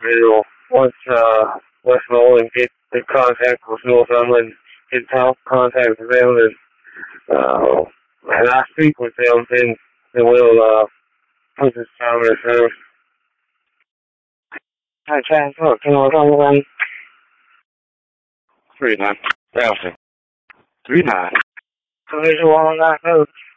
individual. Once Westmoreland gets in contact with Northumberland, get contact with them, and I speak with them, then we'll put this time in service. I try to talk to Northumberland. 39,000. 39. So there's one on that note.